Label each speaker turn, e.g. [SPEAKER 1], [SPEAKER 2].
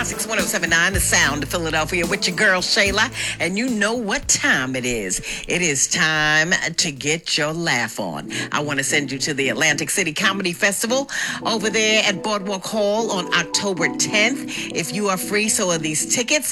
[SPEAKER 1] Classics 1079, the sound of Philadelphia with your girl Shayla. And you know what time it is. It is time to get your laugh on. I want to send you to the Atlantic City Comedy Festival over there at Boardwalk Hall on October 10th. If you are free, so are these tickets.